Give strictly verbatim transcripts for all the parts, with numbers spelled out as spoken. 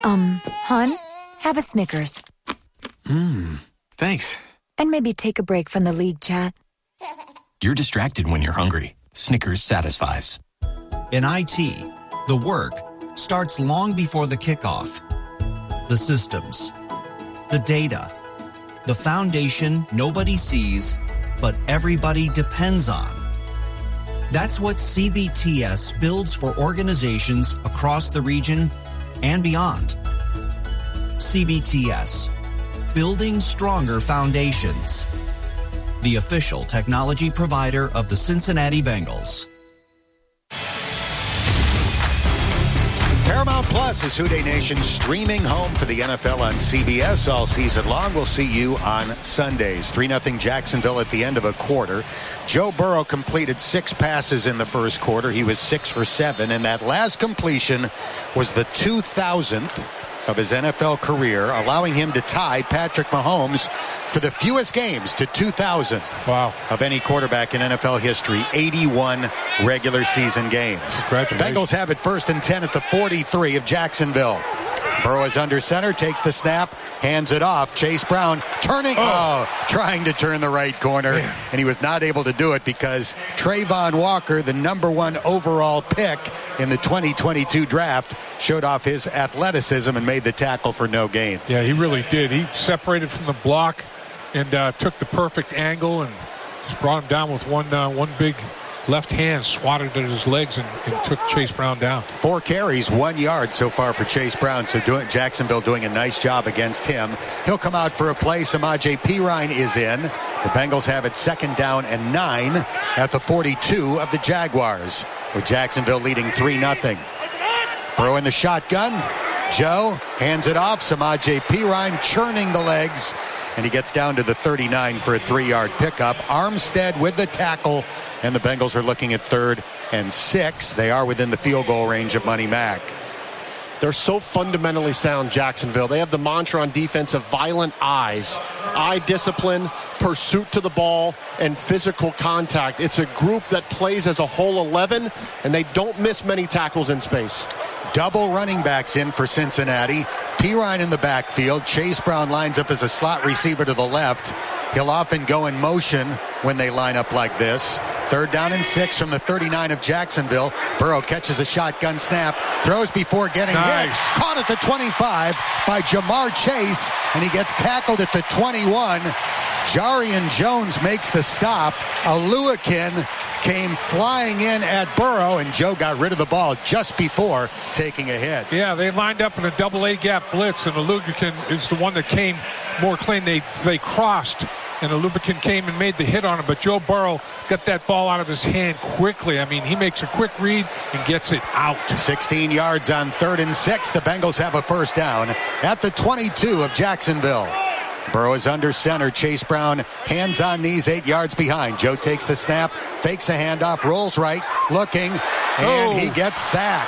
Um, hon, have a Snickers. Mmm, thanks. And maybe take a break from the league chat. You're distracted when you're hungry. Snickers satisfies. In I T, the work starts long before the kickoff. The systems, the data, the foundation nobody sees, but everybody depends on. That's what C B T S builds for organizations across the region and beyond. C B T S, building stronger foundations. The official technology provider of the Cincinnati Bengals. Paramount Plus is Who Dey Nation streaming home for the N F L on C B S all season long. We'll see you on Sundays. three nothing Jacksonville at the end of a quarter. Joe Burrow completed six passes in the first quarter. He was six for seven, and that last completion was the two thousandth of his N F L career, allowing him to tie Patrick Mahomes for the fewest games to two thousand wow. of any quarterback in N F L history, eighty-one regular season games. The Bengals have it first and ten at the forty-three of Jacksonville. Burrow is under center, takes the snap, hands it off. Chase Brown turning, oh, oh trying to turn the right corner, Man. and he was not able to do it because Trayvon Walker, the number one overall pick in the twenty twenty-two draft, showed off his athleticism and made the tackle for no gain. Yeah, he really did. He separated from the block and uh, took the perfect angle and just brought him down with one uh, one big left hand, swatted at his legs and, and took Chase Brown down. Four carries, one yard so far for Chase Brown. So doing, Jacksonville doing a nice job against him. He'll come out for a play. Samaje Perine is in. The Bengals have it second down and nine at the forty-two of the Jaguars, with Jacksonville leading three nothing. Burrow in the shotgun. Joe hands it off. Samaje Perine churning the legs, and he gets down to the thirty-nine for a three-yard pickup. Armstead with the tackle, and the Bengals are looking at third and six. They are within the field goal range of Money Mac. They're so fundamentally sound, Jacksonville. They have the mantra on defense of violent eyes. Eye discipline, pursuit to the ball, and physical contact. It's a group that plays as a whole eleven, and they don't miss many tackles in space. Double running backs in for Cincinnati. Perine in the backfield. Chase Brown lines up as a slot receiver to the left. He'll often go in motion when they line up like this. Third down and six from the thirty-nine of Jacksonville. Burrow catches a shotgun snap, throws before getting nice. hit. Caught at the twenty-five by Jamar Chase, and he gets tackled at the twenty-one. Jarian Jones makes the stop. Aluakin came flying in at Burrow, and Joe got rid of the ball just before taking a hit. Yeah, they lined up in a double A gap blitz, and Aluakin is the one that came more clean. They they crossed, and Aluakin came and made the hit on him, but Joe Burrow got that ball out of his hand quickly. I mean, he makes a quick read and gets it out. sixteen yards on third and six. The Bengals have a first down at the twenty-two of Jacksonville. Burrow is under center. Chase Brown, hands on knees, eight yards behind. Joe takes the snap, fakes a handoff, rolls right, looking, and oh. he gets sacked.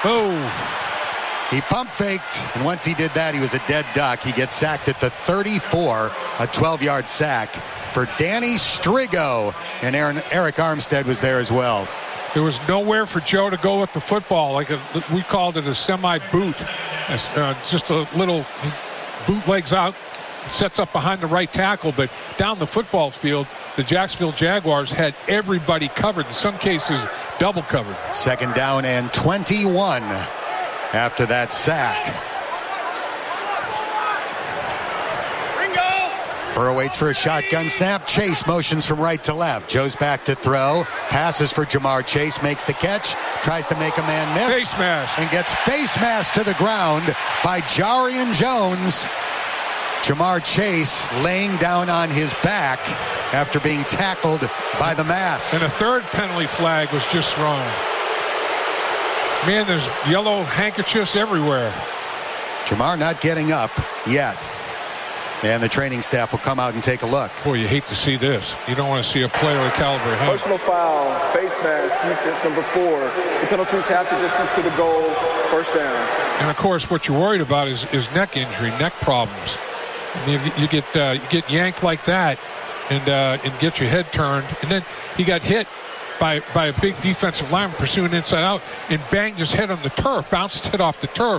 Oh. He pump faked, and once he did that, he was a dead duck. He gets sacked at the thirty-four, a twelve-yard sack for Danny Strigo, and Aaron, Eric Armstead was there as well. There was nowhere for Joe to go with the football. Like a, we called it a semi-boot. Uh, just a little bootlegs out. Sets up behind the right tackle, but down the football field, the Jacksonville Jaguars had everybody covered, in some cases double covered. Second down and twenty-one after that sack. Ringo. Burrow waits for a shotgun snap. Chase motions from right to left. Joe's back to throw. Passes for Jamar Chase, makes the catch, tries to make a man miss. Face mask. And gets face mask to the ground by Jarian Jones. Jamar Chase laying down on his back after being tackled by the mask. And a third penalty flag was just wrong. Man, there's yellow handkerchiefs everywhere. Jamar not getting up yet. And the training staff will come out and take a look. Boy, you hate to see this. You don't want to see a player of caliber of him. Personal foul, face mask, defense number four. The penalties half the distance to the goal, first down. And, of course, what you're worried about is, is neck injury, neck problems. And you, you get uh, you get yanked like that, and uh, and get your head turned, and then he got hit by by a big defensive lineman pursuing inside out, and banged his head on the turf, bounced his head off the turf,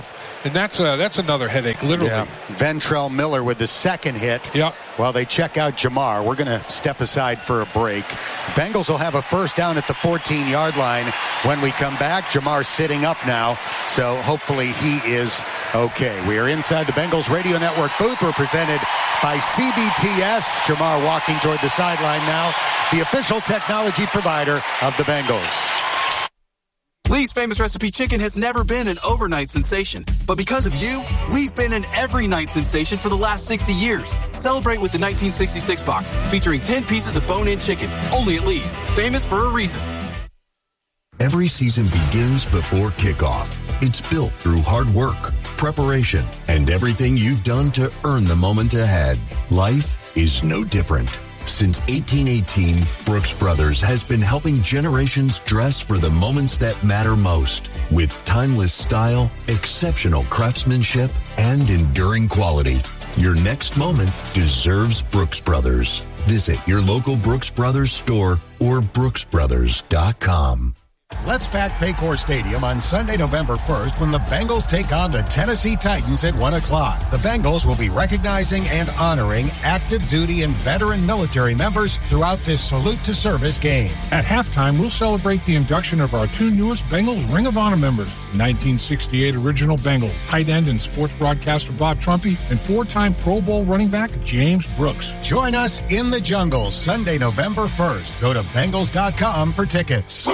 And that's uh, that's another headache, literally. Yeah. Ventrell Miller with the second hit. Yep. While they check out Jamar, we're going to step aside for a break. Bengals will have a first down at the fourteen-yard line when we come back. Jamar's sitting up now, so hopefully he is okay. We are inside the Bengals Radio Network booth. We're presented by C B T S. Jamar walking toward the sideline now, the official technology provider of the Bengals. Lee's Famous Recipe Chicken has never been an overnight sensation. But because of you, we've been an every night sensation for the last sixty years. Celebrate with the nineteen sixty-six box, featuring ten pieces of bone-in chicken. Only at Lee's. Famous for a reason. Every season begins before kickoff. It's built through hard work, preparation, and everything you've done to earn the moment ahead. Life is no different. Since eighteen eighteen, Brooks Brothers has been helping generations dress for the moments that matter most. With timeless style, exceptional craftsmanship, and enduring quality. Your next moment deserves Brooks Brothers. Visit your local Brooks Brothers store or brooks brothers dot com. Let's pack Paycor Stadium on Sunday, November first, when the Bengals take on the Tennessee Titans at one o'clock. The Bengals will be recognizing and honoring active duty and veteran military members throughout this salute to service game. At halftime, we'll celebrate the induction of our two newest Bengals Ring of Honor members, nineteen sixty-eight original Bengal, tight end and sports broadcaster Bob Trumpy, and four-time Pro Bowl running back James Brooks. Join us in the jungle Sunday, November first. Go to Bengals dot com for tickets.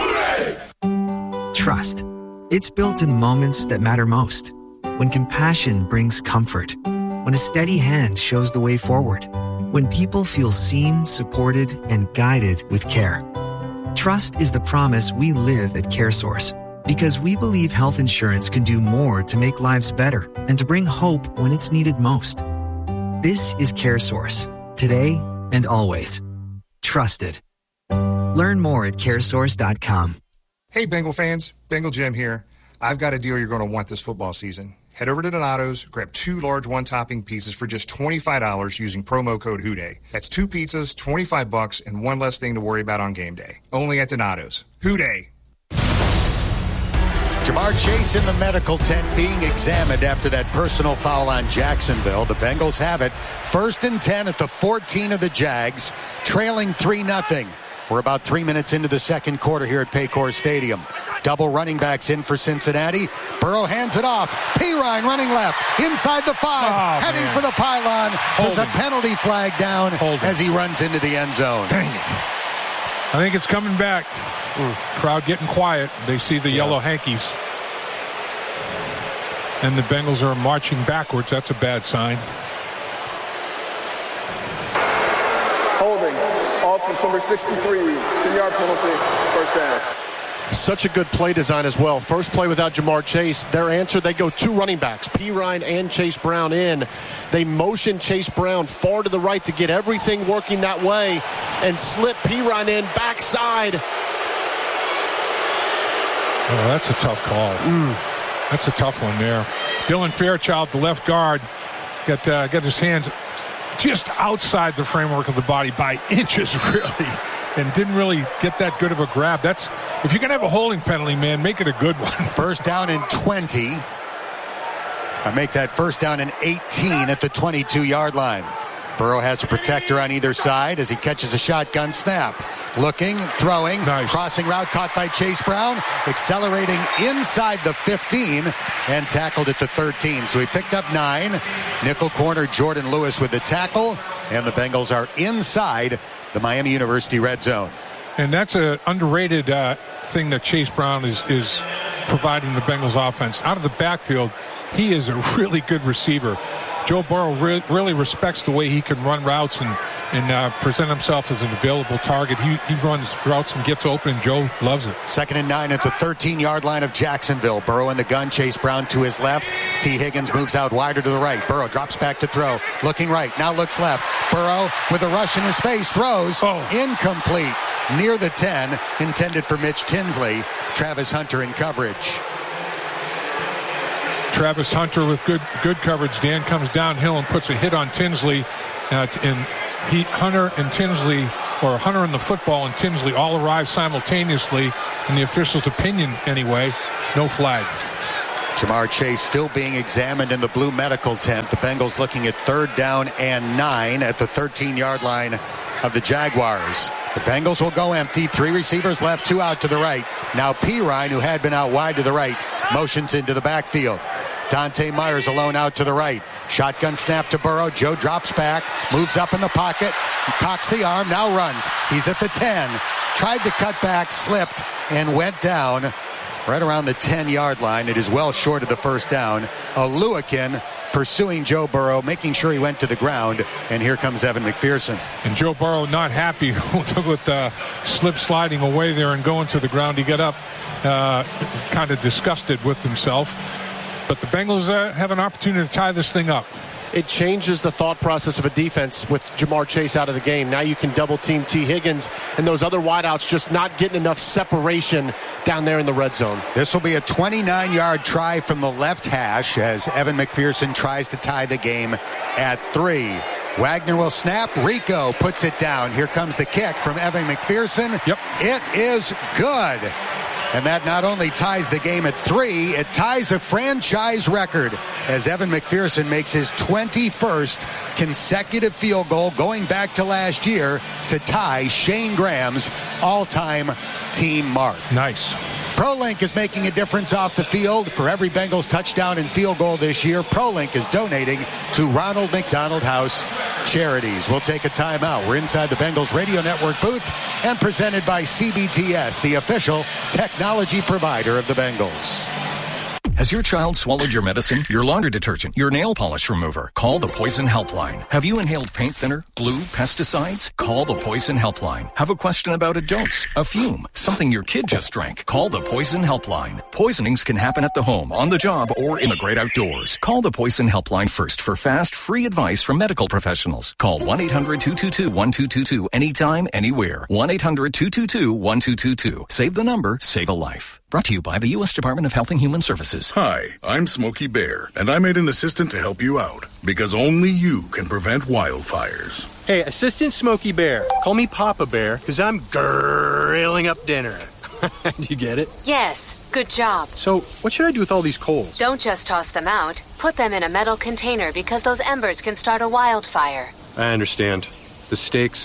Trust. It's built in moments that matter most. When compassion brings comfort. When a steady hand shows the way forward. When people feel seen, supported, and guided with care. Trust is the promise we live at CareSource. Because we believe health insurance can do more to make lives better and to bring hope when it's needed most. This is CareSource. Today and always. Trusted. Learn more at care source dot com. Hey, Bengal fans, Bengal Jim here. I've got a deal you're going to want this football season. Head over to Donato's, grab two large one-topping pizzas for just twenty-five dollars using promo code Houday. That's two pizzas, twenty-five bucks, and one less thing to worry about on game day. Only at Donato's. Houday. Jamar Chase in the medical tent being examined after that personal foul on Jacksonville. The Bengals have it. First and ten at the fourteen of the Jags, trailing three nothing. We're about three minutes into the second quarter here at Paycor Stadium. Double running backs in for Cincinnati. Burrow hands it off. Perine running left. Inside the five. Oh, heading man. for the pylon. There's a Holding. penalty flag down Holding. as he runs into the end zone. Dang it. I think it's coming back. Ooh, crowd getting quiet. They see the yellow hankies. And the Bengals are marching backwards. That's a bad sign. Holding. Offense number sixty-three. ten-yard penalty. First down. Such a good play design as well. First play without Jamar Chase. Their answer, they go two running backs, Perine and Chase Brown in. They motion Chase Brown far to the right to get everything working that way and slip Perine in backside. Oh, that's a tough call. Mm. That's a tough one there. Dylan Fairchild, the left guard, got, uh, got his hands just outside the framework of the body by inches, really, and didn't really get that good of a grab. That's, if you're going to have a holding penalty, man, make it a good one. First down and twenty. I make that first down and eighteen at the twenty-two-yard line. Burrow has a protector on either side as he catches a shotgun snap. Looking, throwing, nice. Crossing route caught by Chase Brown, accelerating inside the fifteen and tackled at the thirteen. So he picked up nine. Nickel corner Jordan Lewis with the tackle, and the Bengals are inside the Miami University red zone. And that's an underrated uh, thing that Chase Brown is, is providing the Bengals offense. Out of the backfield, he is a really good receiver. Joe Burrow re- really respects the way he can run routes and, and uh, present himself as an available target. He, he runs routes and gets open, and Joe loves it. Second and nine at the thirteen-yard line of Jacksonville. Burrow in the gun, Chase Brown to his left. T. Higgins moves out wider to the right. Burrow drops back to throw. Looking right, now looks left. Burrow with a rush in his face, throws. Oh. Incomplete. Near the ten, intended for Mitch Tinsley. Travis Hunter in coverage. Travis Hunter with good good coverage. Dan comes downhill and puts a hit on Tinsley. Uh, and he, Hunter and Tinsley, or Hunter and the football and Tinsley all arrive simultaneously. In the official's opinion, anyway, no flag. Jamar Chase still being examined in the blue medical tent. The Bengals looking at third down and nine at the thirteen-yard line of the Jaguars. The Bengals will go empty. Three receivers left, two out to the right. Now Perine, who had been out wide to the right, motions into the backfield. Dante Myers alone out to the right. Shotgun snap to Burrow. Joe drops back, moves up in the pocket, cocks the arm, now runs. He's at the ten. Tried to cut back, slipped, and went down right around the ten-yard line. It is well short of the first down. Oluwakin pursuing Joe Burrow, making sure he went to the ground, and here comes Evan McPherson. And Joe Burrow not happy with uh, slip sliding away there and going to the ground. He got up uh, kind of disgusted with himself. But the Bengals uh, have an opportunity to tie this thing up. It changes the thought process of a defense with Jamar Chase out of the game. Now you can double team T. Higgins and those other wideouts just not getting enough separation down there in the red zone. This will be a twenty-nine-yard try from the left hash as Evan McPherson tries to tie the game at three. Wagner will snap. Rico puts it down. Here comes the kick from Evan McPherson. Yep. It is good. And that not only ties the game at three, it ties a franchise record as Evan McPherson makes his twenty-first consecutive field goal going back to last year to tie Shane Graham's all-time team mark. Nice. ProLink is making a difference off the field. For every Bengals touchdown and field goal this year, ProLink is donating to Ronald McDonald House Charities. We'll take a timeout. We're inside the Bengals Radio Network booth and presented by C B T S, the official technology provider of the Bengals. Has your child swallowed your medicine, your laundry detergent, your nail polish remover? Call the Poison Helpline. Have you inhaled paint thinner, glue, pesticides? Call the Poison Helpline. Have a question about a dose, a fume, something your kid just drank? Call the Poison Helpline. Poisonings can happen at the home, on the job, or in the great outdoors. Call the Poison Helpline first for fast, free advice from medical professionals. Call one eight hundred two two two one two two two anytime, anywhere. one eight hundred two two two one two two two. Save the number, save a life. Brought to you by the U S Department of Health and Human Services. Hi, I'm Smokey Bear, and I made an assistant to help you out, because only you can prevent wildfires. Hey, Assistant Smokey Bear, call me Papa Bear, because I'm grilling up dinner. Do you get it? Yes, good job. So, what should I do with all these coals? Don't just toss them out. Put them in a metal container, because those embers can start a wildfire. I understand. The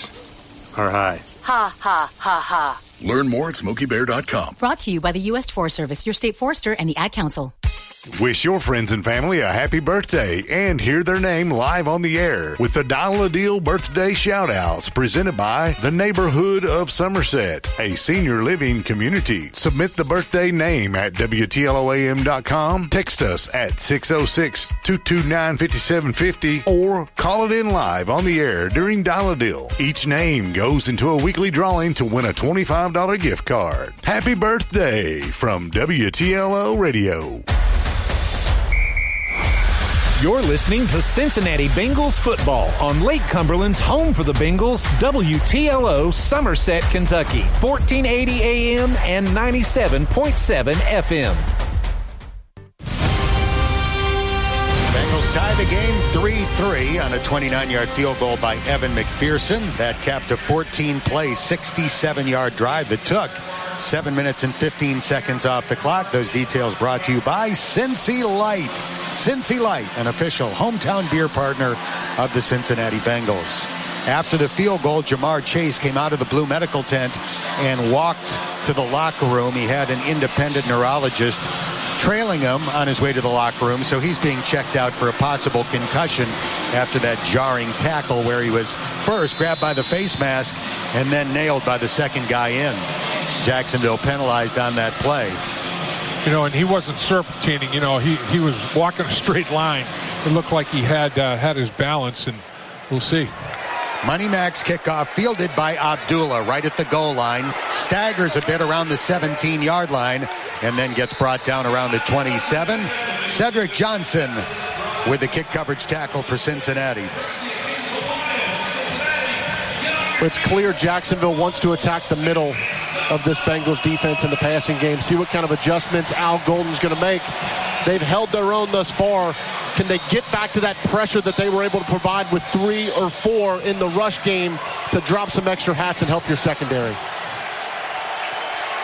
stakes are high. Ha, ha, ha, ha. Learn more at smokey bear dot com. Brought to you by the U S Forest Service, your state forester, and the Ad Council. Wish your friends and family a happy birthday and hear their name live on the air with the Dial a Deal birthday shout-outs presented by the Neighborhood of Somerset, a senior living community. Submit the birthday name at W T L O A M dot com, text us at six oh six, two two nine, five seven five oh, or call it in live on the air during Dial a Deal. Each name goes into a weekly drawing to win a twenty-five dollars gift card. Happy birthday from W T L O Radio. You're listening to Cincinnati Bengals football on Lake Cumberland's home for the Bengals, W T L O, Somerset, Kentucky, fourteen eighty A M and ninety-seven point seven F M. Bengals tie the game three three on a twenty-nine-yard field goal by Evan McPherson. That capped a fourteen-play, sixty-seven-yard drive that took seven minutes and fifteen seconds off the clock. Those details brought to you by Cincy Light. Cincy Light, an official hometown beer partner of the Cincinnati Bengals. After the field goal, Jamar Chase came out of the blue medical tent and walked to the locker room. He had an independent neurologist trailing him on his way to the locker room, so he's being checked out for a possible concussion after that jarring tackle where he was first grabbed by the face mask and then nailed by the second guy in. Jacksonville penalized on that play. You know, and he wasn't serpentining. You know, he, he was walking a straight line. It looked like he had uh, had his balance, and we'll see. Money Mac's kickoff fielded by Abdullah right at the goal line. Staggers a bit around the seventeen-yard line and then gets brought down around the twenty-seven. Cedric Johnson with the kick coverage tackle for Cincinnati. It's clear Jacksonville wants to attack the middle of this Bengals defense in the passing game. See what kind of adjustments Al Golden's going to make. They've held their own thus far. Can they get back to that pressure that they were able to provide with three or four in the rush game to drop some extra hats and help your secondary?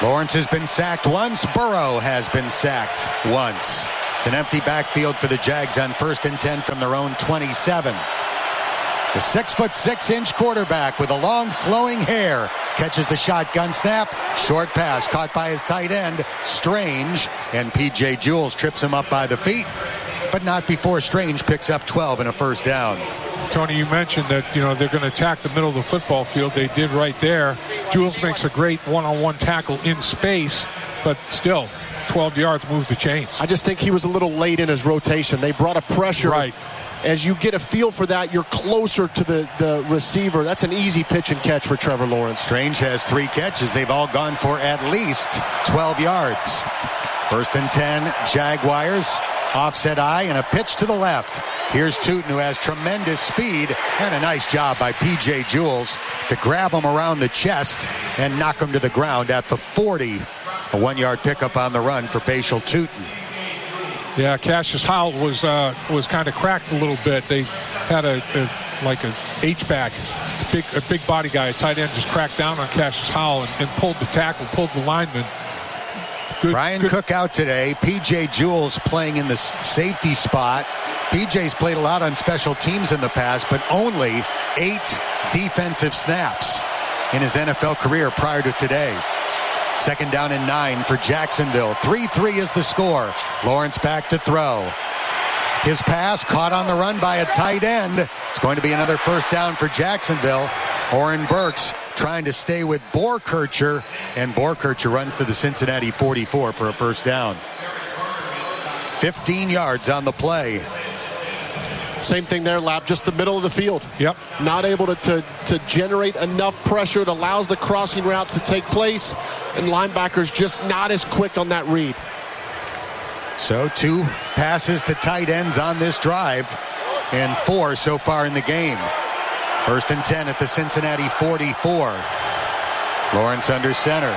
Lawrence has been sacked once. Burrow has been sacked once. It's an empty backfield for the Jags on first and ten from their own twenty-seven. The six foot six inch quarterback with a long flowing hair catches the shotgun snap. Short pass caught by his tight end, Strange, and P J Jules trips him up by the feet, but not before Strange picks up twelve and a first down. Tony, you mentioned that, you know, they're going to attack the middle of the football field. They did right there. Jules makes a great one-on-one tackle in space, but still, twelve yards moves the chains. I just think he was a little late in his rotation. They brought a pressure. Right. As you get a feel for that, you're closer to the, the receiver. That's an easy pitch and catch for Trevor Lawrence. Strange has three catches. They've all gone for at least twelve yards. First and ten, Jaguars. Offset eye and a pitch to the left. Here's Tootin, who has tremendous speed, and a nice job by P J Jules to grab him around the chest and knock him to the ground at the forty. A one-yard pickup on the run for Bashal Tootin. Yeah, Cassius Howell was uh, was kind of cracked a little bit. They had a, a like a H-back, big a big body guy, a tight end, just cracked down on Cassius Howell and, and pulled the tackle, pulled the lineman. Good, Ryan good. Cook out today. P J Jules playing in the safety spot. P J's played a lot on special teams in the past, but only eight defensive snaps in his N F L career prior to today. Second down and nine for Jacksonville. three three is the score. Lawrence back to throw. His pass caught on the run by a tight end. It's going to be another first down for Jacksonville. Oren Burks trying to stay with Borkircher, and Borkircher runs to the Cincinnati forty-four for a first down. fifteen yards on the play. Same thing there, Lap, just the middle of the field. Yep. Not able to, to, to generate enough pressure. It allows the crossing route to take place, and linebackers just not as quick on that read. So two passes to tight ends on this drive, and four so far in the game. First and ten at the Cincinnati forty-four. Lawrence under center.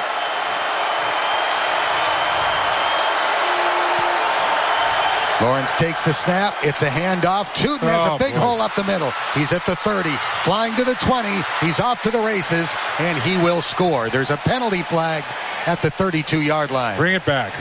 Lawrence takes the snap. It's a handoff. Tootin has oh, a big boy. hole up the middle. He's at the thirty, flying to the twenty. He's off to the races, and he will score. There's a penalty flag at the thirty-two-yard line. Bring it back.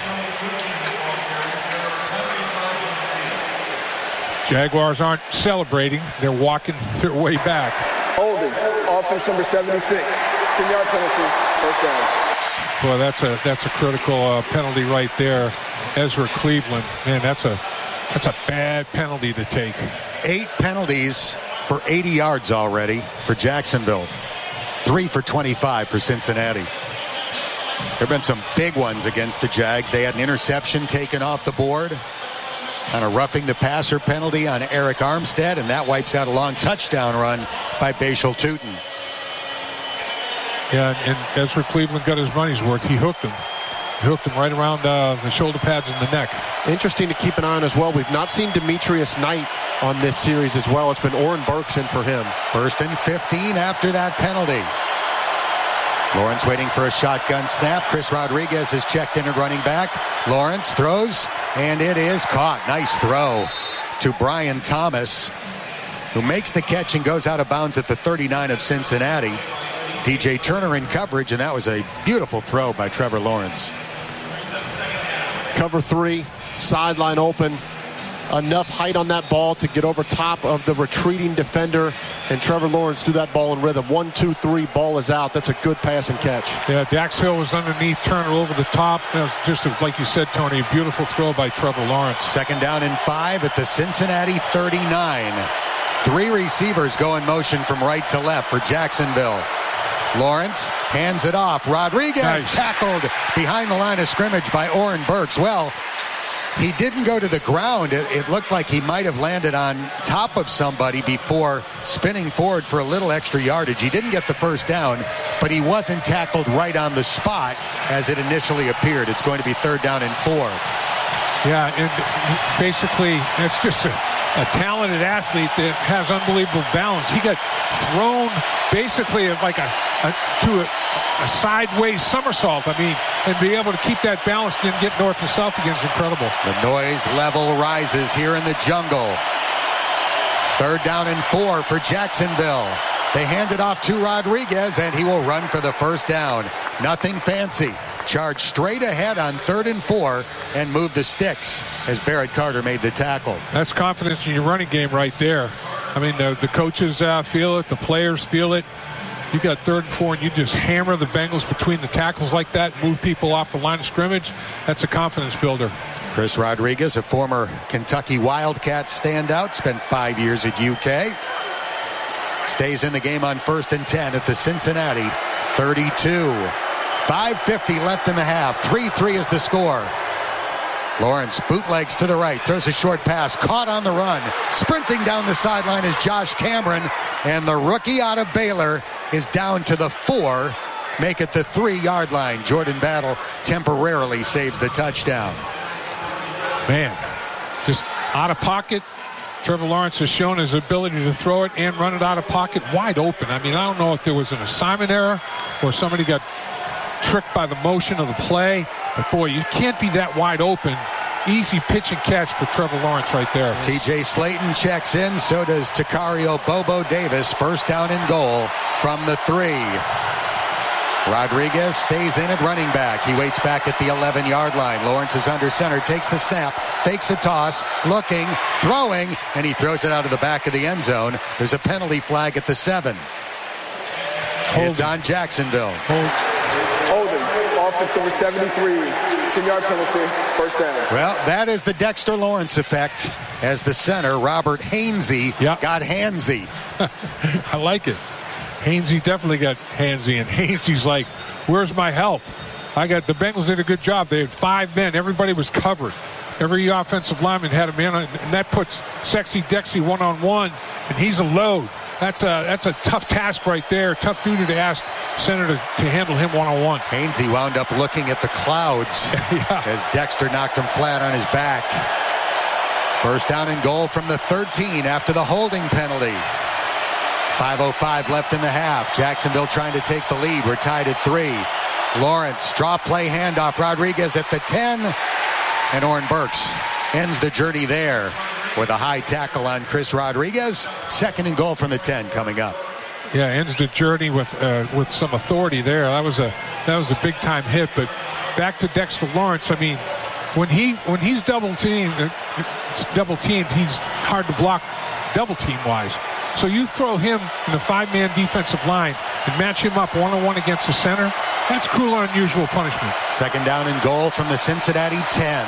Jaguars aren't celebrating. They're walking their way back. Holding. Offense number seventy-six. ten-yard penalty. First down. Boy, that's a that's a critical uh, penalty right there. Ezra Cleveland, man, that's a that's a bad penalty to take. Eight penalties for eighty yards already for Jacksonville. Three for twenty-five for Cincinnati. There have been some big ones against the Jags. They had an interception taken off the board on a roughing the passer penalty on Eric Armstead, and that wipes out a long touchdown run by Bashal Tootin. Yeah, and Ezra Cleveland got his money's worth. He hooked him. He hooked him right around uh, the shoulder pads and the neck. Interesting to keep an eye on as well. We've not seen Demetrius Knight on this series as well. It's been Oren Burks in for him. First and fifteen after that penalty. Lawrence waiting for a shotgun snap. Chris Rodriguez is checked in at running back. Lawrence throws, and it is caught. Nice throw to Brian Thomas, who makes the catch and goes out of bounds at the thirty-nine of Cincinnati. D J Turner in coverage, and that was a beautiful throw by Trevor Lawrence. Cover three, sideline open. Enough height on that ball to get over top of the retreating defender, and Trevor Lawrence threw that ball in rhythm. One, two, three, ball is out. That's a good pass and catch. Yeah, Dax Hill was underneath, Turner over the top. That was just, a, like you said, Tony, a beautiful throw by Trevor Lawrence. Second down and five at the Cincinnati thirty-nine. Three receivers go in motion from right to left for Jacksonville. Lawrence hands it off. Rodriguez nice. Tackled behind the line of scrimmage by Oren Burks. Well, he didn't go to the ground. It, it looked like he might have landed on top of somebody before spinning forward for a little extra yardage. He didn't get the first down, but he wasn't tackled right on the spot as it initially appeared. It's going to be third down and four. Yeah, and basically, it's just a, a talented athlete that has unbelievable balance. He got thrown basically like a, a to a, a sideways somersault. I mean, and be able to keep that balance, then get north and south again is incredible. The noise level rises here in the jungle. Third down and four for Jacksonville. They hand it off to Rodriguez, and he will run for the first down. Nothing fancy. Charge straight ahead on third and four and move the sticks as Barrett Carter made the tackle. That's confidence in your running game right there. I mean, the, the coaches uh, feel it. The players feel it. You got third and four, and you just hammer the Bengals between the tackles like that, move people off the line of scrimmage. That's a confidence builder. Chris Rodriguez, a former Kentucky Wildcat standout, spent five years at U K. Stays in the game on first and ten at the Cincinnati thirty-two. five fifty left in the half. three three is the score. Lawrence bootlegs to the right, throws a short pass, caught on the run. Sprinting down the sideline is Josh Cameron, and the rookie out of Baylor is down to the four. Make it the three-yard line. Jordan Battle temporarily saves the touchdown. Man, just out of pocket. Trevor Lawrence has shown his ability to throw it and run it out of pocket wide open. I mean, I don't know if there was an assignment error or somebody got tricked by the motion of the play. But, boy, you can't be that wide open. Easy pitch and catch for Trevor Lawrence right there. T J Slayton checks in. So does Takario Bobo Davis. First down and goal from the three. Rodriguez stays in at running back. He waits back at the eleven-yard line. Lawrence is under center, takes the snap, fakes a toss, looking, throwing, and he throws it out of the back of the end zone. There's a penalty flag at the seven. Hold. It's on Jacksonville. Hold. Holding. Offense number seventy-three. ten-yard penalty. First down. Well, that is the Dexter Lawrence effect as the center, Robert Hainsey, yep. got handsy. I like it. Hainsey definitely got handsy, and Hainsey's like, where's my help? I got the Bengals did a good job. They had five men. Everybody was covered. Every offensive lineman had a man on, and that puts Sexy Dexy one-on-one, and he's a load. That's a, that's a tough task right there. Tough duty to ask center to, to handle him one-on-one. Hainsey wound up looking at the clouds yeah. as Dexter knocked him flat on his back. First down and goal from the thirteen after the holding penalty. five oh five left in the half. Jacksonville trying to take the lead. We're tied at three. Lawrence, draw play handoff. Rodriguez at the ten. And Oren Burks ends the journey there with a high tackle on Chris Rodriguez. Second and goal from the ten coming up. Yeah, ends the journey with uh, with some authority there. That was a that was a big time hit. But back to Dexter Lawrence. I mean, when he when he's double teamed, double teamed, he's hard to block double team wise. So you throw him in a five-man defensive line and match him up one-on-one against the center. That's cruel and unusual punishment. Second down and goal from the Cincinnati ten.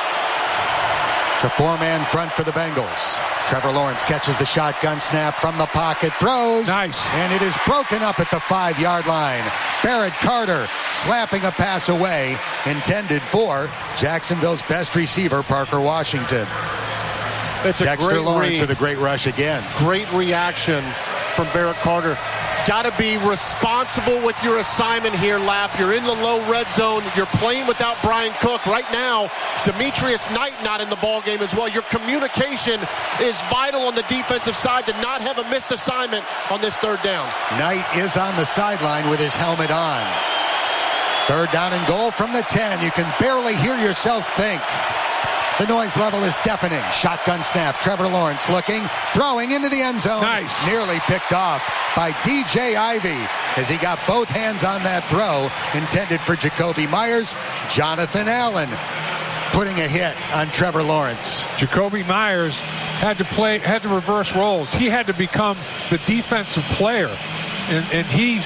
It's a four-man front for the Bengals. Trevor Lawrence catches the shotgun snap from the pocket, throws. Nice. And it is broken up at the five-yard line. Barrett Carter slapping a pass away intended for Jacksonville's best receiver, Parker Washington. It's a Dexter great Lawrence read. with a great rush again. Great reaction from Barrett Carter. Got to be responsible with your assignment here, Lap. You're in the low red zone. You're playing without Brian Cook. Right now, Demetrius Knight not in the ballgame as well. Your communication is vital on the defensive side to not have a missed assignment on this third down. Knight is on the sideline with his helmet on. Third down and goal from the ten. You can barely hear yourself think. The noise level is deafening. Shotgun snap. Trevor Lawrence looking, throwing into the end zone. Nice. Nearly picked off by D J Ivey as he got both hands on that throw intended for Jacoby Myers. Jonathan Allen putting a hit on Trevor Lawrence. Jacoby Myers had to play, had to reverse roles. He had to become the defensive player, and, and he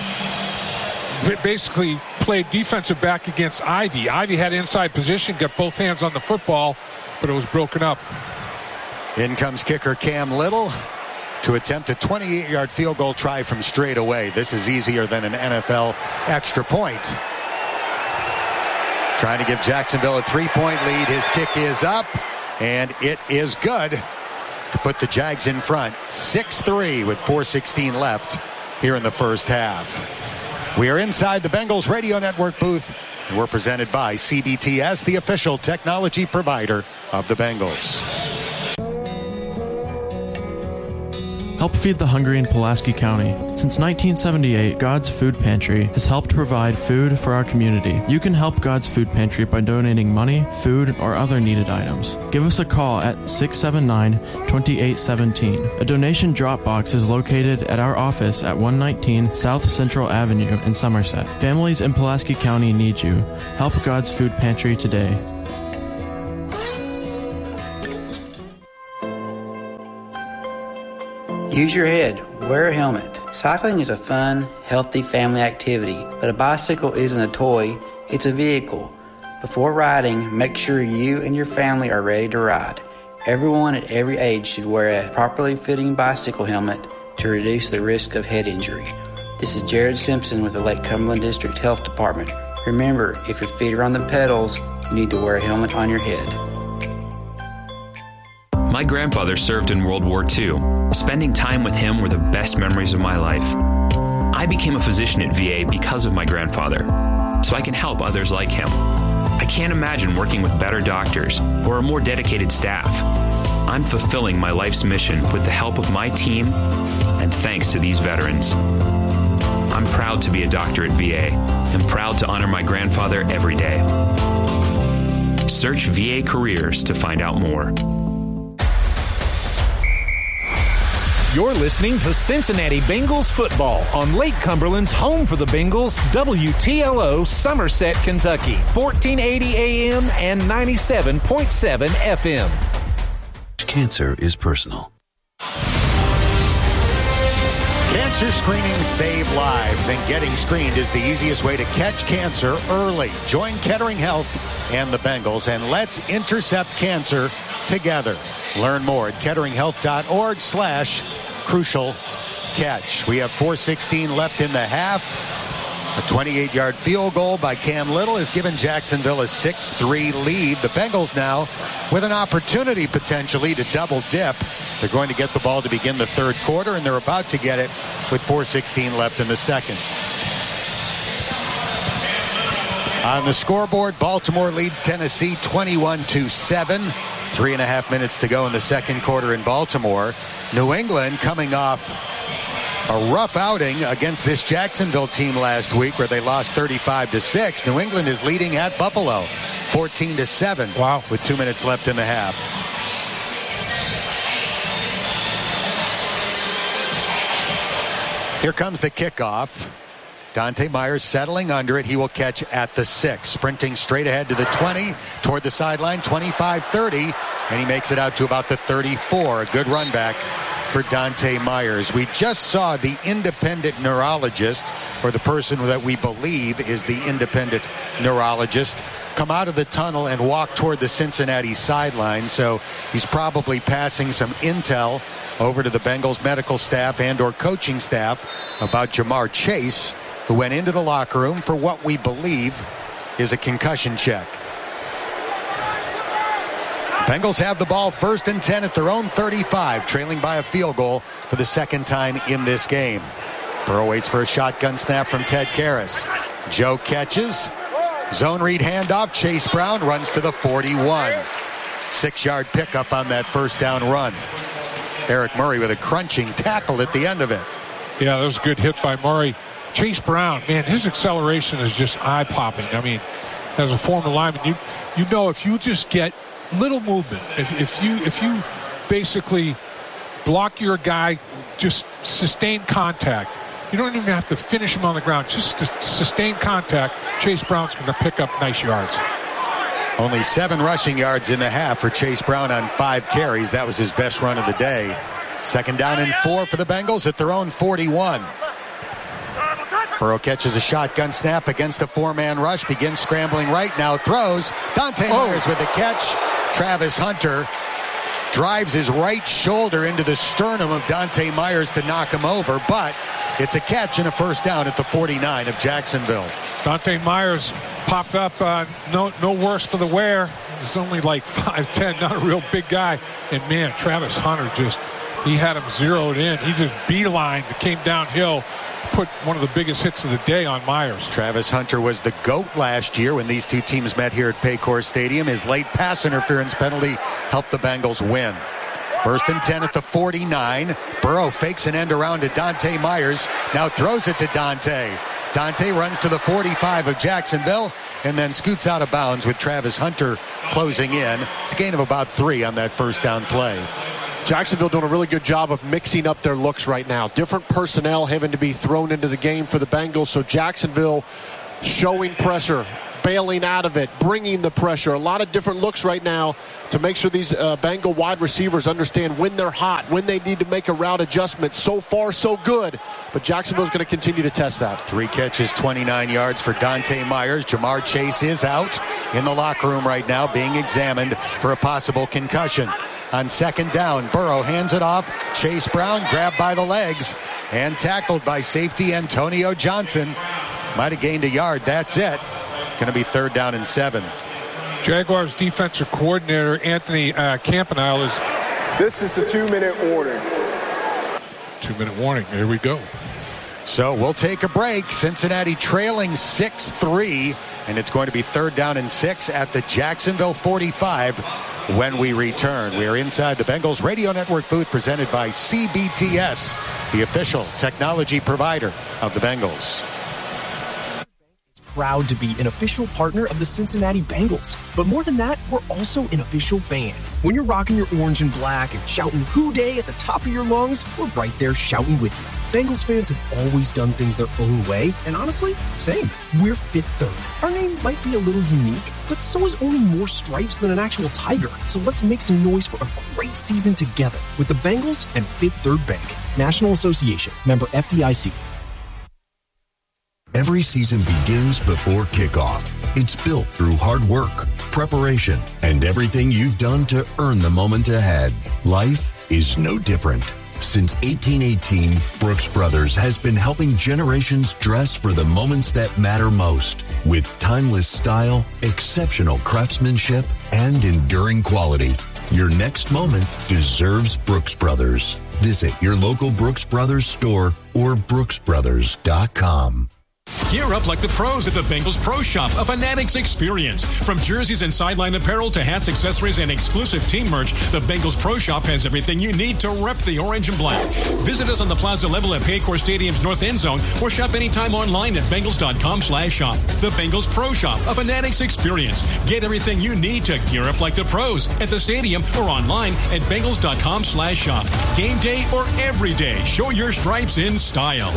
basically played defensive back against Ivey. Ivey had inside position, got both hands on the football, but it was broken up. In comes kicker Cam Little to attempt a twenty-eight-yard field goal try from straight away. This is easier than an N F L extra point. Trying to give Jacksonville a three-point lead. His kick is up, and it is good to put the Jags in front. six three with four sixteen left here in the first half. We are inside the Bengals Radio Network booth, and we're presented by C B T S, the official technology provider of the Bengals. Help feed the hungry in Pulaski County. Since nineteen seventy-eight, God's Food Pantry has helped provide food for our community. You can help God's Food Pantry by donating money, food, or other needed items. Give us a call at six seven nine, two eight one seven. A donation drop box is located at our office at one nineteen South Central Avenue in Somerset. Families in Pulaski County need you. Help God's Food Pantry today. Use your head. Wear a helmet. Cycling is a fun, healthy family activity, but a bicycle isn't a toy, it's a vehicle. Before riding, make sure you and your family are ready to ride. Everyone at every age should wear a properly fitting bicycle helmet to reduce the risk of head injury. This is Jared Simpson with the Lake Cumberland District Health Department. Remember, if your feet are on the pedals, you need to wear a helmet on your head. My grandfather served in World War Two. Spending time with him were the best memories of my life. I became a physician at V A because of my grandfather, so I can help others like him. I can't imagine working with better doctors or a more dedicated staff. I'm fulfilling my life's mission with the help of my team and thanks to these veterans. I'm proud to be a doctor at V A and proud to honor my grandfather every day. Search V A Careers to find out more. You're listening to Cincinnati Bengals football on Lake Cumberland's home for the Bengals, W T L O, Somerset, Kentucky, fourteen eighty A M and ninety-seven point seven F M. Cancer is personal. Cancer screenings save lives, and getting screened is the easiest way to catch cancer early. Join Kettering Health and the Bengals, and let's intercept cancer together. Learn more at ketteringhealth.org slash crucial catch. We have four sixteen left in the half. A twenty-eight yard field goal by Cam Little has given Jacksonville a six three lead. The Bengals now with an opportunity potentially to double dip. They're going to get the ball to begin the third quarter, and they're about to get it with four sixteen left in the second. On the scoreboard, Baltimore leads Tennessee twenty-one to seven. Three and a half minutes to go in the second quarter in Baltimore. New England coming off a rough outing against this Jacksonville team last week where they lost thirty-five to six. New England is leading at Buffalo fourteen to seven. Wow. With two minutes left in the half. Here comes the kickoff. Dante Myers settling under it. He will catch at the six. Sprinting straight ahead to the twenty, toward the sideline, twenty-five thirty, and he makes it out to about the thirty-four. A good run back for Dante Myers. We just saw the independent neurologist, or the person that we believe is the independent neurologist, come out of the tunnel and walk toward the Cincinnati sideline. So he's probably passing some intel over to the Bengals medical staff and or coaching staff about Jamar Chase, who went into the locker room for what we believe is a concussion check. Bengals have the ball first and ten at their own thirty-five, trailing by a field goal for the second time in this game. Burrow waits for a shotgun snap from Ted Karras. Joe catches. Zone read handoff. Chase Brown runs to the forty-one. Six-yard pickup on that first down run. Eric Murray with a crunching tackle at the end of it. Yeah, that was a good hit by Murray. Chase Brown, man, his acceleration is just eye-popping. I mean, as a former lineman, you you know if you just get little movement, if, if you if you basically block your guy, just sustain contact. You don't even have to finish him on the ground. Just to sustain contact, Chase Brown's going to pick up nice yards. Only seven rushing yards in the half for Chase Brown on five carries. That was his best run of the day. Second down and four for the Bengals at their own forty-one. Burrow catches a shotgun snap against a four-man rush, begins scrambling right, now throws. Dante oh. Myers with the catch. Travis Hunter drives his right shoulder into the sternum of Dante Myers to knock him over, but it's a catch and a first down at the forty-nine of Jacksonville. Dante Myers popped up, uh, no no worse for the wear. He's only like five ten, not a real big guy. And, man, Travis Hunter just, he had him zeroed in. He just beelined, came downhill, put one of the biggest hits of the day on Myers. Travis Hunter was the GOAT last year when these two teams met here at Paycor Stadium. His late pass interference penalty helped the Bengals win. First and ten at the forty-nine. Burrow fakes an end around to Dante Myers. Now throws it to Dante. Dante runs to the forty-five of Jacksonville and then scoots out of bounds with Travis Hunter closing in. It's a gain of about three on that first down play. Jacksonville doing a really good job of mixing up their looks right now. Different personnel having to be thrown into the game for the Bengals. So Jacksonville showing pressure, bailing out of it, bringing the pressure. A lot of different looks right now to make sure these uh, Bengal wide receivers understand when they're hot, when they need to make a route adjustment. So far, so good. But Jacksonville's going to continue to test that. Three catches, twenty-nine yards for Dante Myers. Jamar Chase is out in the locker room right now, being examined for a possible concussion. On second down, Burrow hands it off. Chase Brown grabbed by the legs and tackled by safety Antonio Johnson. Might have gained a yard. That's it. It's going to be third down and seven. Jaguars defensive coordinator Anthony uh, Campanile is... This is the two-minute warning. Two-minute warning. There we go. So we'll take a break. Cincinnati trailing six three, and it's going to be third down and six at the Jacksonville forty-five when we return. We are inside the Bengals Radio Network booth presented by C B T S, the official technology provider of the Bengals. Proud to be an official partner of the Cincinnati Bengals. But more than that, we're also an official band. When you're rocking your orange and black and shouting "Hoo Day" at the top of your lungs, we're right there shouting with you. Bengals fans have always done things their own way, and honestly, same. We're Fifth Third. Our name might be a little unique, but so is owning more stripes than an actual tiger. So let's make some noise for a great season together with the Bengals and Fifth Third Bank. National Association. Member F D I C. Every season begins before kickoff. It's built through hard work, preparation, and everything you've done to earn the moment ahead. Life is no different. Since eighteen eighteen, Brooks Brothers has been helping generations dress for the moments that matter most. With timeless style, exceptional craftsmanship, and enduring quality. Your next moment deserves Brooks Brothers. Visit your local Brooks Brothers store or brooks brothers dot com. Gear up like the pros at the Bengals Pro Shop, a Fanatics experience. From jerseys and sideline apparel to hats, accessories, and exclusive team merch, the Bengals Pro Shop has everything you need to rep the orange and black. Visit us on the plaza level at Paycor Stadium's north end zone or shop anytime online at bengals.com slash shop. The Bengals Pro Shop, a Fanatics experience. Get everything you need to gear up like the pros at the stadium or online at bengals.com slash shop. Game day or every day, show your stripes in style.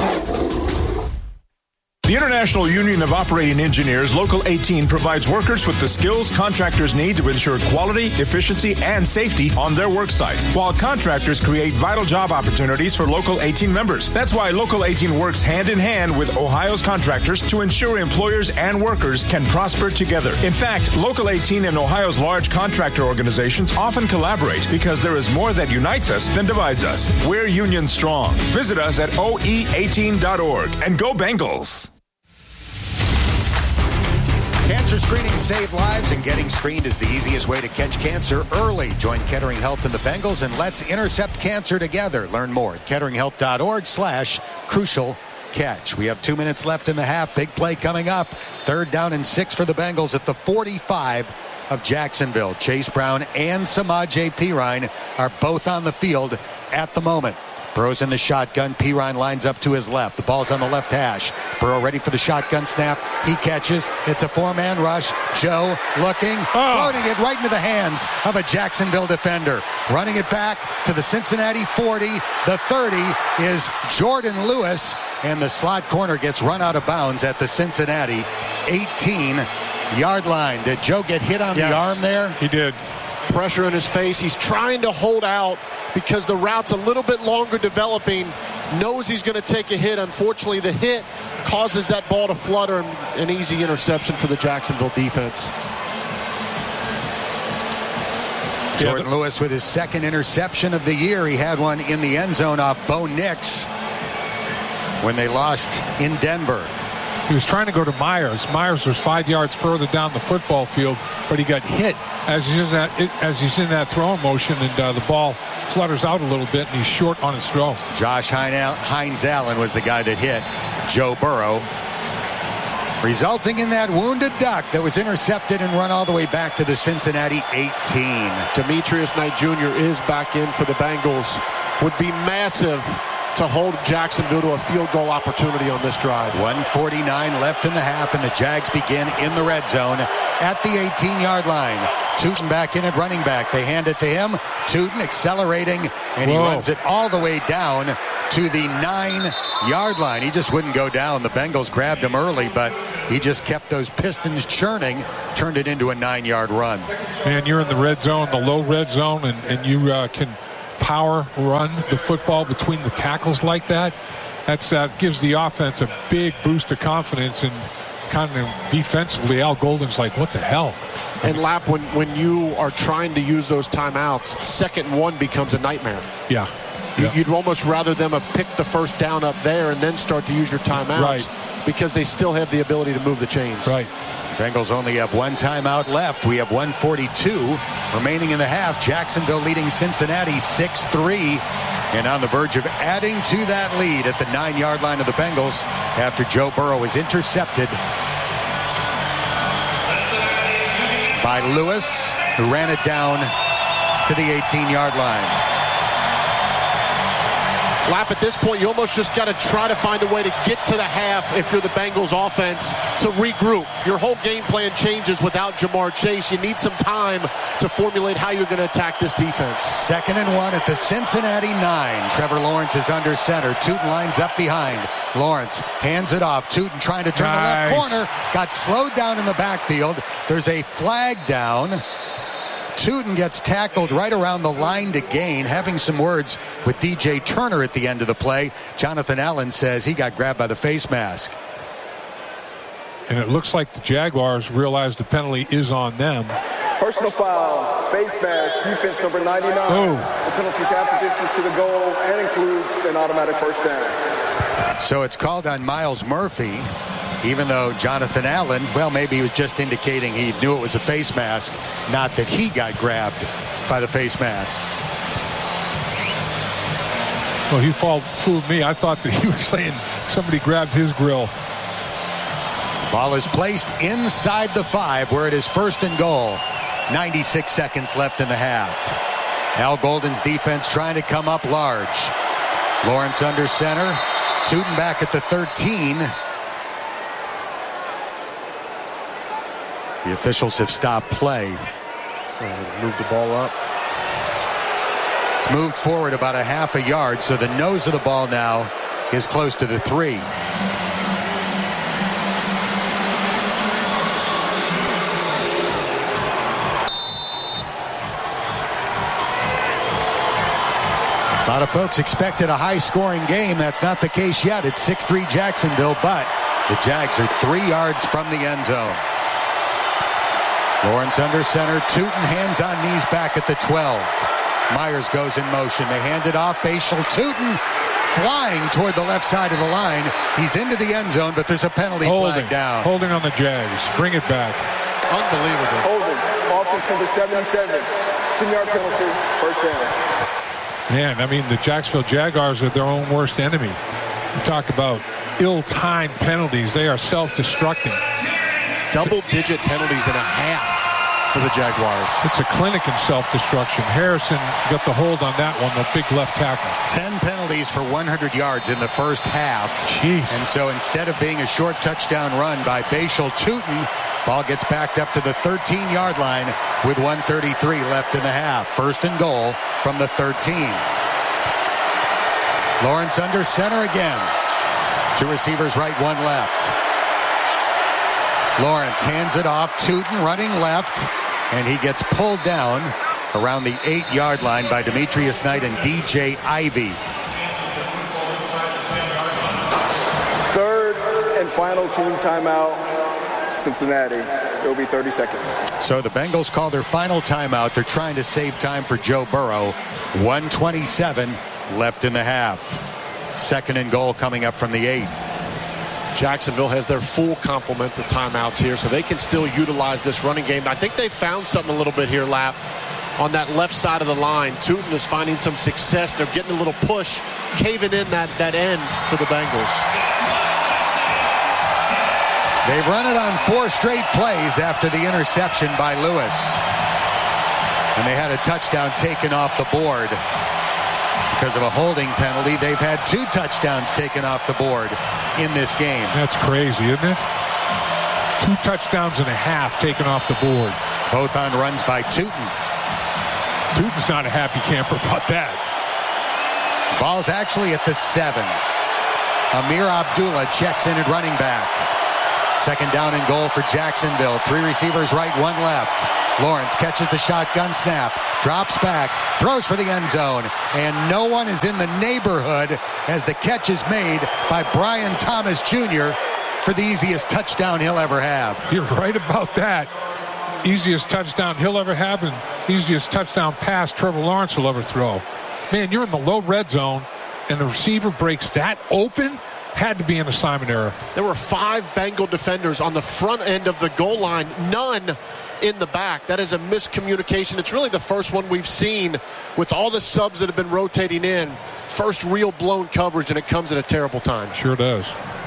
The International Union of Operating Engineers, Local eighteen, provides workers with the skills contractors need to ensure quality, efficiency, and safety on their work sites, while contractors create vital job opportunities for Local eighteen members. That's why Local eighteen works hand in hand with Ohio's contractors to ensure employers and workers can prosper together. In fact, Local eighteen and Ohio's large contractor organizations often collaborate because there is more that unites us than divides us. We're union strong. Visit us at O E eighteen dot org and go Bengals. Cancer screenings save lives, and getting screened is the easiest way to catch cancer early. Join Kettering Health and the Bengals, and let's intercept cancer together. Learn more at ketteringhealth.org slash crucial catch. We have two minutes left in the half. Big play coming up. Third down and six for the Bengals at the forty-five of Jacksonville. Chase Brown and Samaje Perine are both on the field at the moment. Burrow's in the shotgun. Perine lines up to his left. The ball's on the left hash. Burrow ready for the shotgun snap. He catches. It's a four-man rush. Joe looking, oh. floating it right into the hands of a Jacksonville defender. Running it back to the Cincinnati forty. The thirty is Jordan Lewis, and the slot corner gets run out of bounds at the Cincinnati eighteen-yard line. Did Joe get hit on yes. the arm there? He did. Pressure in his face. He's trying to hold out because the route's a little bit longer developing. Knows he's going to take a hit. Unfortunately, the hit causes that ball to flutter. An easy interception for the Jacksonville defense. Jordan yeah, Lewis with his second interception of the year. He had one in the end zone off Bo Nix when they lost in Denver. He was trying to go to Myers. Myers was five yards further down the football field, but he got hit as he's in that, as he's in that throwing motion, and uh, the ball flutters out a little bit, and he's short on his throw. Josh Hines Allen was the guy that hit Joe Burrow. resulting in that wounded duck that was intercepted and run all the way back to the Cincinnati eighteen. Demetrius Knight Junior is back in for the Bengals. Would be massive to hold Jacksonville to a field goal opportunity on this drive. one forty-nine left in the half, and the Jags begin in the red zone at the eighteen-yard line. Tootin back in at running back. They hand it to him. Tootin accelerating, and Whoa. he runs it all the way down to the nine-yard line. He just wouldn't go down. The Bengals grabbed him early, but he just kept those pistons churning, turned it into a nine-yard run. Man, you're in the red zone, the low red zone, and, and you uh, can power run the football between the tackles like that. That's uh, gives the offense a big boost of confidence, and kind of defensively, Al Golden's like, what the hell? And Lap, when, when you are trying to use those timeouts, second and one becomes a nightmare. Yeah. yeah. You'd almost rather them have picked the first down up there and then start to use your timeouts, right, because they still have the ability to move the chains. Right. Bengals only have one timeout left. We have one forty-two remaining in the half. Jacksonville leading Cincinnati six three. And on the verge of adding to that lead at the nine-yard line of the Bengals after Joe Burrow was intercepted by Lewis, who ran it down to the eighteen-yard line. Lap, at this point, you almost just got to try to find a way to get to the half if you're the Bengals offense to regroup. Your whole game plan changes without Jamar Chase. You need some time to formulate how you're going to attack this defense. Second and one at the Cincinnati nine. Trevor Lawrence is under center. Tootin lines up behind. Lawrence hands it off. Tootin trying to turn nice. the left corner. Got slowed down in the backfield. There's a flag down. Tootin gets tackled right around the line to gain, having some words with D J Turner at the end of the play. Jonathan Allen says he got grabbed by the face mask. And it looks like the Jaguars realize the penalty is on them. Personal foul, face mask, defense number ninety-nine. Oh. The penalty's half the distance to the goal and includes an automatic first down. So it's called on Miles Murphy, even though Jonathan Allen, well, maybe he was just indicating he knew it was a face mask, not that he got grabbed by the face mask. Well, he fooled me. I thought that he was saying somebody grabbed his grill. Ball is placed inside the five, where it is first and goal. ninety-six seconds left in the half. Al Golden's defense trying to come up large. Lawrence under center. Tootin back at the thirteen. The officials have stopped play. Move the ball up. It's moved forward about a half a yard, so the nose of the ball now is close to the three. A lot of folks expected a high-scoring game. That's not the case yet. It's six three Jacksonville, but the Jags are three yards from the end zone. Lawrence under center. Tootin hands on knees back at the twelve. Myers goes in motion. They hand it off. Bashal Tootin flying toward the left side of the line. He's into the end zone, but there's a penalty Holding. flag down. Holding on the Jags. Bring it back. Unbelievable. Holding. Offense number seventy-seven. ten-yard penalty. First down. Man, I mean, the Jacksonville Jaguars are their own worst enemy. You talk about ill-timed penalties. They are self-destructing. Double-digit penalties and a half for the Jaguars. It's a clinic in self-destruction. Harrison got the hold on that one, the big left tackle. Ten penalties for one hundred yards in the first half. Jeez. And so instead of being a short touchdown run by Bashal Tootin, ball gets backed up to the thirteen-yard line with one thirty-three left in the half. First and goal from the thirteen. Lawrence under center again. Two receivers right, one left. Lawrence hands it off. Tootin running left, and he gets pulled down around the eight-yard line by Demetrius Knight and D J Ivey. Third and final team timeout, Cincinnati. It will be thirty seconds. So the Bengals call their final timeout. They're trying to save time for Joe Burrow. one twenty-seven left in the half. Second and goal coming up from the eight. Jacksonville has their full complement of timeouts here, so they can still utilize this running game. I think they found something a little bit here, Lap, on that left side of the line. Tootin is finding some success. They're getting a little push, caving in that, that end for the Bengals. They've run it on four straight plays after the interception by Lewis. And they had a touchdown taken off the board. Because of a holding penalty, they've had two touchdowns taken off the board in this game. That's crazy, isn't it? Two touchdowns and a half taken off the board. Both on runs by Tootin. Tootin's not a happy camper about that. Ball's actually at the seven. Amir Abdullah checks in at running back. Second down and goal for Jacksonville. Three receivers right, one left. Lawrence catches the shotgun snap, drops back, throws for the end zone, and no one is in the neighborhood as the catch is made by Brian Thomas Junior for the easiest touchdown he'll ever have. You're right about that. Easiest touchdown he'll ever have and easiest touchdown pass Trevor Lawrence will ever throw. Man, you're in the low red zone and the receiver breaks that open. Had to be an assignment error. There were five Bengal defenders on the front end of the goal line, none in the back. That is a miscommunication. It's really the first one we've seen with all the subs that have been rotating in. First real blown coverage, and it comes at a terrible time. Sure does.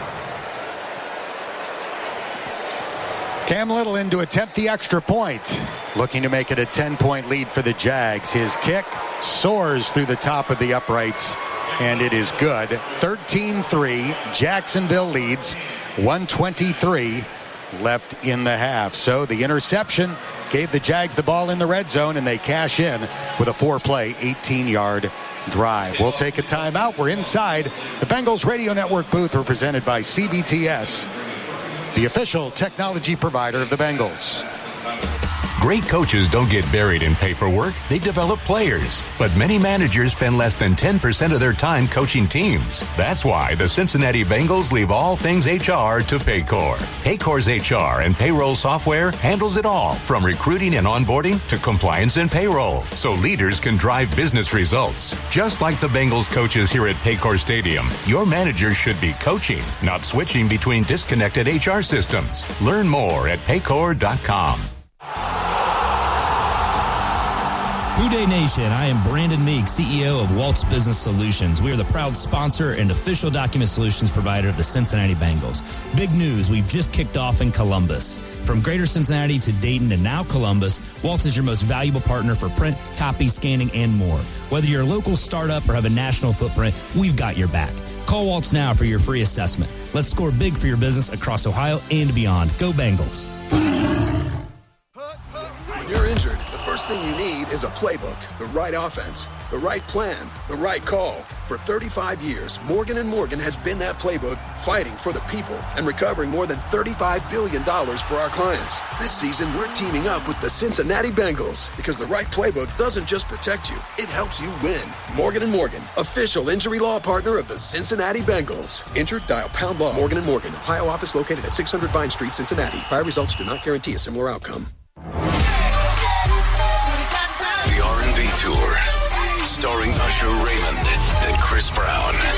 Cam Little in to attempt the extra point. Looking to make it a ten-point lead for the Jags. His kick soars through the top of the uprights, and it is good. thirteen three. Jacksonville leads. one twenty-three left in the half. So the interception gave the Jags the ball in the red zone, and they cash in with a four-play, eighteen-yard drive. We'll take a timeout. We're inside the Bengals Radio Network booth. We're presented by C B T S, the official technology provider of the Bengals. Great coaches don't get buried in paperwork. They develop players. But many managers spend less than ten percent of their time coaching teams. That's why the Cincinnati Bengals leave all things H R to Paycor. Paycor's H R and payroll software handles it all, from recruiting and onboarding to compliance and payroll, so leaders can drive business results. Just like the Bengals coaches here at Paycor Stadium, your manager should be coaching, not switching between disconnected H R systems. Learn more at paycor dot com. Houday Nation, I am Brandon Meek, C E O of Waltz Business Solutions. We are the proud sponsor and official document solutions provider of the Cincinnati Bengals. Big news, we've just kicked off in Columbus. From Greater Cincinnati to Dayton and now Columbus, Waltz is your most valuable partner for print, copy, scanning, and more. Whether you're a local startup or have a national footprint, we've got your back. Call Waltz now for your free assessment. Let's score big for your business across Ohio and beyond. Go Bengals. When you're injured, the first thing you need is a playbook, the right offense, the right plan, the right call. For thirty-five years, Morgan and Morgan has been that playbook, fighting for the people and recovering more than thirty-five billion dollars for our clients. This season, we're teaming up with the Cincinnati Bengals because the right playbook doesn't just protect you, it helps you win. Morgan and Morgan, official injury law partner of the Cincinnati Bengals. Injured? Dial pound law. Morgan and Morgan, Ohio office located at six hundred Vine Street, Cincinnati. Prior results do not guarantee a similar outcome. The R and B Tour, starring Usher Raymond and Chris Brown.